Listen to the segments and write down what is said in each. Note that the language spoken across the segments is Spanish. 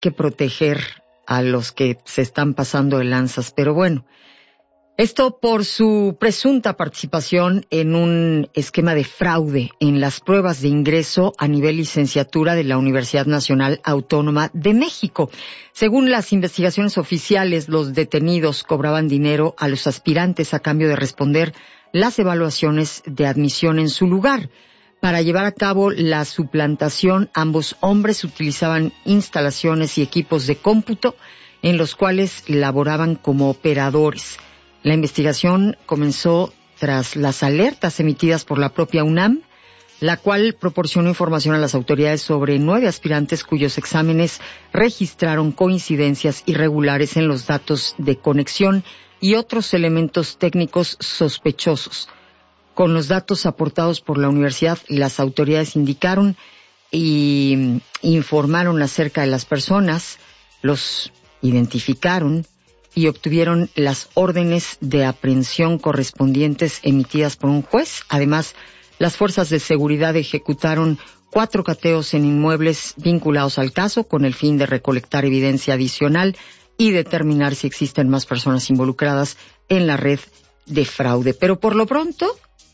que proteger a los que se están pasando de lanzas. Pero bueno, esto por su presunta participación en un esquema de fraude en las pruebas de ingreso a nivel licenciatura de la Universidad Nacional Autónoma de México. Según las investigaciones oficiales, los detenidos cobraban dinero a los aspirantes a cambio de responder las evaluaciones de admisión en su lugar. Para llevar a cabo la suplantación, ambos hombres utilizaban instalaciones y equipos de cómputo en los cuales laboraban como operadores. La investigación comenzó tras las alertas emitidas por la propia UNAM, la cual proporcionó información a las autoridades sobre 9 aspirantes cuyos exámenes registraron coincidencias irregulares en los datos de conexión y otros elementos técnicos sospechosos. Con los datos aportados por la universidad, las autoridades indicaron y informaron acerca de las personas, los identificaron y obtuvieron las órdenes de aprehensión correspondientes emitidas por un juez. Además, las fuerzas de seguridad ejecutaron 4 cateos en inmuebles vinculados al caso con el fin de recolectar evidencia adicional y determinar si existen más personas involucradas en la red de fraude. Pero por lo pronto,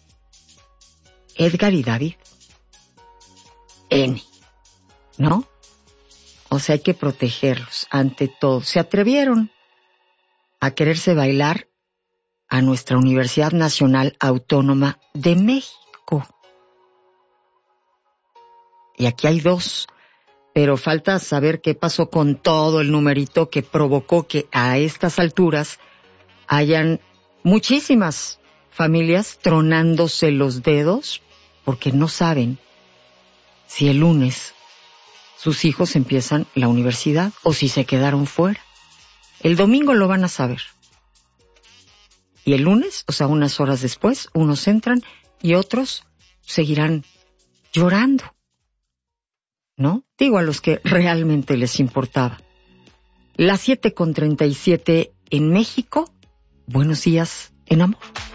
Edgar y David, N, ¿no? O sea, hay que protegerlos ante todo. Se atrevieron a quererse bailar a nuestra Universidad Nacional Autónoma de México. Y aquí hay 2, pero falta saber qué pasó con todo el numerito que provocó que a estas alturas hayan muchísimas familias tronándose los dedos porque no saben si el lunes sus hijos empiezan la universidad o si se quedaron fuera. El domingo lo van a saber. Y el lunes, o sea, unas horas después, unos entran y otros seguirán llorando, ¿no? Digo, a los que realmente les importaba. Las 7:37 en México. Buenos días, en amor.